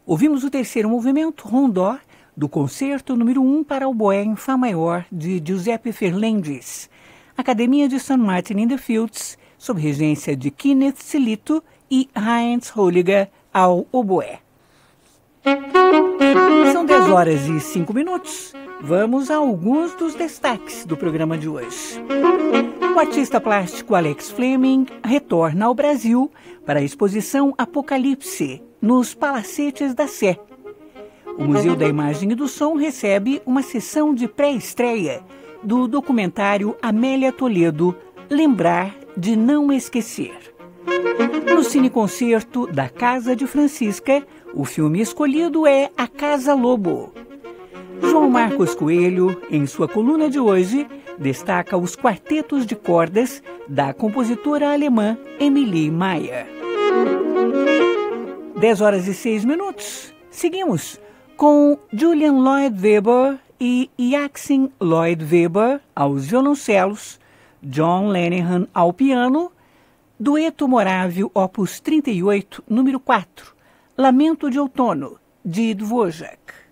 Ouvimos o terceiro movimento, Rondó, do Concerto número 1 para oboé em Fá maior, de Giuseppe Ferlendis, Academia de St. Martin in the Fields, sob regência de Kenneth Silito e Heinz Holliger ao oboé. São 10h05. Vamos a alguns dos destaques do programa de hoje. O artista plástico Alex Fleming retorna ao Brasil para a exposição Apocalipse, nos Palacetes da Sé. O Museu da Imagem e do Som recebe uma sessão de pré-estreia do documentário Amélia Toledo, Lembrar de Não Esquecer. No cineconcerto da Casa de Francisca, o filme escolhido é A Casa Lobo. João Marcos Coelho, em sua coluna de hoje, destaca os quartetos de cordas da compositora alemã Emilie Mayer. 10h06. Seguimos com Julian Lloyd Webber e Joachim Lloyd Webber aos violoncelos, John Lenihan ao piano, Dueto Morável Opus 38, número 4, Lamento de Outono, de Dvořák.